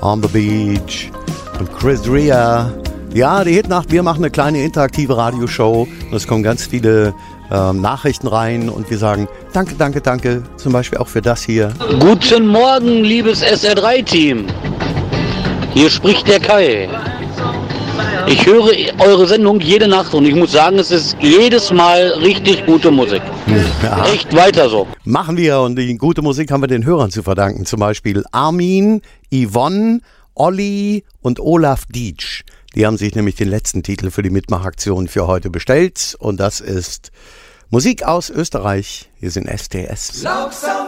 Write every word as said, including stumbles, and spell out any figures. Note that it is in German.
On the Beach und Chris Rea. Ja, die Hitnacht, wir machen eine kleine interaktive Radioshow und es kommen ganz viele ähm, Nachrichten rein und wir sagen danke, danke, danke, zum Beispiel auch für das hier. Guten Morgen, liebes S R drei Team. Hier spricht der Kai. Ich höre eure Sendung jede Nacht und ich muss sagen, es ist jedes Mal richtig gute Musik. Ja. Echt weiter so. Machen wir und die gute Musik haben wir den Hörern zu verdanken. Zum Beispiel Armin, Yvonne, Olli und Olaf Dietsch. Die haben sich nämlich den letzten Titel für die Mitmachaktion für heute bestellt und das ist Musik aus Österreich. Hier sind S T S.